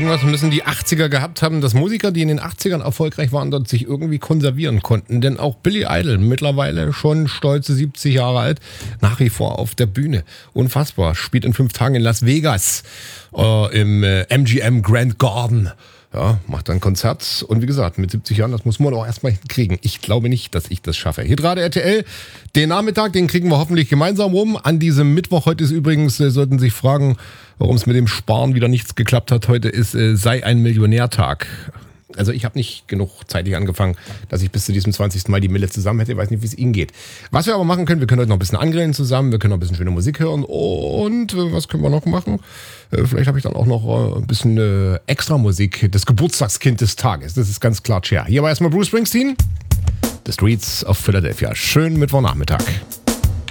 irgendwas müssen die 80er gehabt haben, dass Musiker, die in den 80ern erfolgreich waren, dort sich irgendwie konservieren konnten. Denn auch Billy Idol, mittlerweile schon stolze 70 Jahre alt, nach wie vor auf der Bühne. Unfassbar. Spielt in 5 Tagen in Las Vegas im MGM Grand Garden. Ja, macht ein Konzert. Und wie gesagt, mit 70 Jahren, das muss man auch erstmal hinkriegen. Ich glaube nicht, dass ich das schaffe. Hitradio RTL, den Nachmittag, den kriegen wir hoffentlich gemeinsam rum. An diesem Mittwoch, heute ist übrigens, sollten sich fragen, warum es mit dem Sparen wieder nichts geklappt hat. Heute ist sei ein Millionärtag. Also ich habe nicht genug zeitig angefangen, dass ich bis zu diesem 20. Mal die Mille zusammen hätte. Ich weiß nicht, wie es Ihnen geht. Was wir aber machen können, wir können heute noch ein bisschen angrillen zusammen. Wir können noch ein bisschen schöne Musik hören. Und was können wir noch machen? Vielleicht habe ich dann auch noch ein bisschen extra Musik des Geburtstagskind des Tages. Das ist ganz klar Cher. Hier war erstmal Bruce Springsteen. The Streets of Philadelphia. Schönen Mittwochnachmittag.